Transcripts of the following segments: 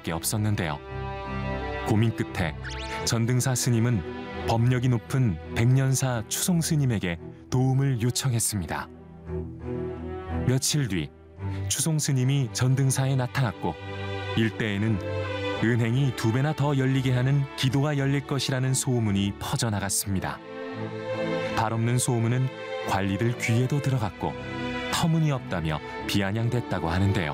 수밖에 없었는데요. 고민 끝에 전등사 스님은 법력이 높은 백년사 추송 스님에게 도움을 요청했습니다. 며칠 뒤 추송 스님이 전등사에 나타났고 일대에는 은행이 2배나 더 열리게 하는 기도가 열릴 것이라는 소문이 퍼져나갔습니다. 발없는 소문은 관리들 귀에도 들어갔고 터무니없다며 비아냥댔다고 하는데요.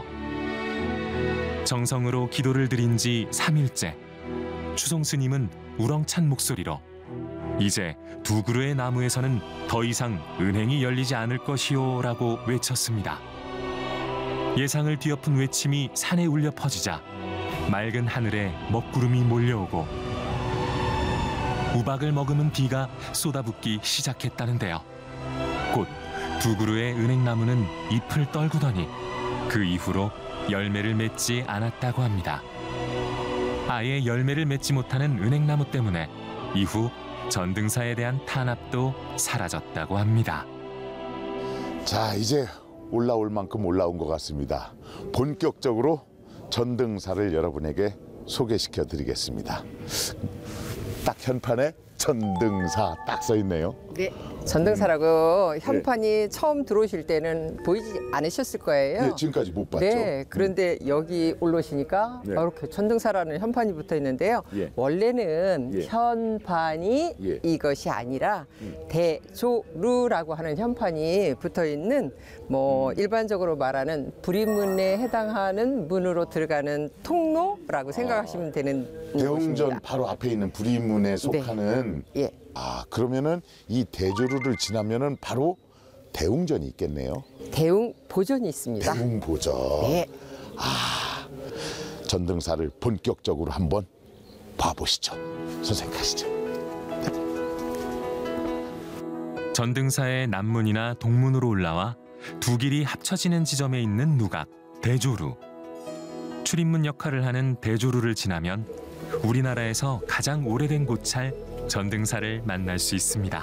정성으로 기도를 드린 지 3일째, 추송 스님은 우렁찬 목소리로 이제 2그루의 나무에서는 더 이상 은행이 열리지 않을 것이오라고 외쳤습니다. 예상을 뒤엎은 외침이 산에 울려 퍼지자 맑은 하늘에 먹구름이 몰려오고 우박을 머금은 비가 쏟아붓기 시작했다는데요. 곧 2그루의 은행나무는 잎을 떨구더니 그 이후로 열매를 맺지 않았다고 합니다. 아예 열매를 맺지 못하는 은행나무 때문에 이후 전등사에 대한 탄압도 사라졌다고 합니다. 자, 이제 올라올 만큼 올라온 것 같습니다. 본격적으로 전등사를 여러분에게 소개시켜 드리겠습니다. 딱 현판에 전등사 딱 써 있네요. 네, 전등사라고 현판이 처음 들어오실 때는 보이지 않으셨을 거예요. 네, 지금까지 못 봤죠. 네, 그런데 여기 올라오시니까 네. 이렇게 전등사라는 현판이 붙어 있는데요. 예. 원래는 예. 현판이 예. 이것이 아니라 대조루라고 하는 현판이 붙어 있는 뭐 일반적으로 말하는 부리문에 해당하는 문으로 들어가는 통로라고 생각하시면 되는 대웅전 곳입니다. 바로 앞에 있는 부리문에 속하는 예. 그러면은 이 대조루를 지나면은 바로 대웅전이 있겠네요. 대웅 보전이 있습니다. 대웅보전. 네. 전등사를 본격적으로 한번 봐보시죠. 선생님 가시죠. 전등사의 남문이나 동문으로 올라와 2 길이 합쳐지는 지점에 있는 누각, 대조루. 출입문 역할을 하는 대조루를 지나면 우리나라에서 가장 오래된 고찰 전등사를 만날 수 있습니다.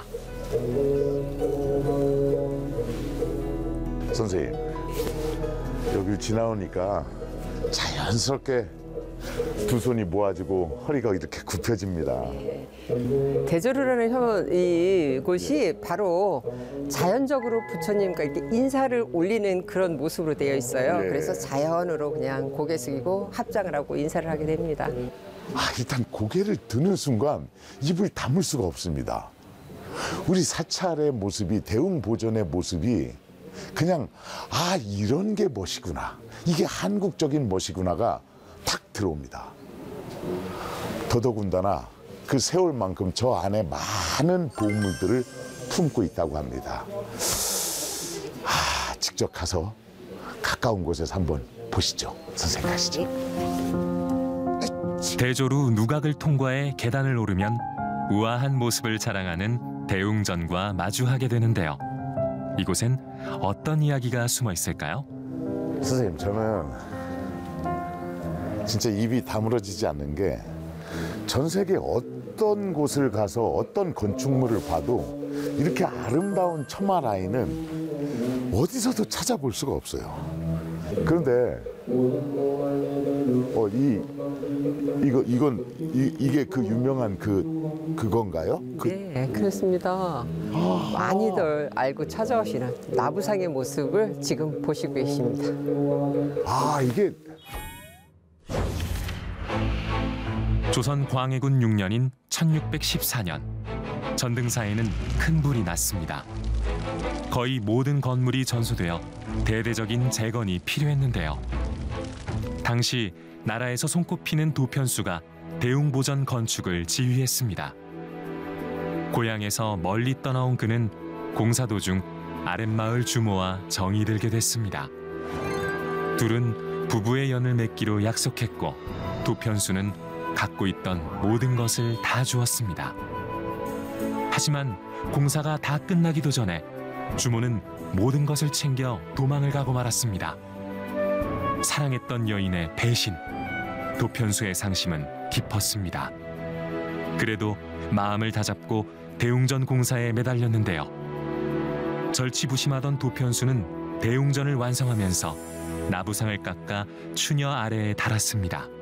선생님, 여기 지나오니까 자연스럽게 2 손이 모아지고 허리가 이렇게 굽혀집니다. 대조루라는 이곳이 바로 자연적으로 부처님과 이렇게 인사를 올리는 그런 모습으로 되어 있어요. 네. 그래서 자연으로 그냥 고개 숙이고 합장을 하고 인사를 하게 됩니다. 일단 고개를 드는 순간 입을 다물 수가 없습니다. 우리 사찰의 모습이, 대웅보전의 모습이 그냥 이런 게 멋이구나, 이게 한국적인 멋이구나가 탁 들어옵니다. 더더군다나 그 세월만큼 저 안에 많은 보물들을 품고 있다고 합니다. 직접 가서 가까운 곳에서 한번 보시죠. 선생님 가시죠. 대조루 누각을 통과해 계단을 오르면 우아한 모습을 자랑하는 대웅전과 마주하게 되는데요. 이곳엔 어떤 이야기가 숨어 있을까요? 선생님, 저는 진짜 입이 다물어지지 않는 게 전 세계 어떤 곳을 가서 어떤 건축물을 봐도 이렇게 아름다운 처마 라인은 어디서도 찾아볼 수가 없어요. 그런데 이게 그 유명한 그건가요? 네, 그렇습니다. 많이들 알고 찾아오시는 나부상의 모습을 지금 보시고 계십니다. 이게 조선 광해군 6년인 1614년 전등사에는 큰 불이 났습니다. 거의 모든 건물이 전소되어 대대적인 재건이 필요했는데요. 당시 나라에서 손꼽히는 도편수가 대웅보전 건축을 지휘했습니다. 고향에서 멀리 떠나온 그는 공사 도중 아랫마을 주모와 정이 들게 됐습니다. 둘은 부부의 연을 맺기로 약속했고 도편수는 갖고 있던 모든 것을 다 주었습니다. 하지만 공사가 다 끝나기도 전에 주모는 모든 것을 챙겨 도망을 가고 말았습니다. 사랑했던 여인의 배신, 도편수의 상심은 깊었습니다. 그래도 마음을 다잡고 대웅전 공사에 매달렸는데요. 절치부심하던 도편수는 대웅전을 완성하면서 나부상을 깎아 추녀 아래에 달았습니다.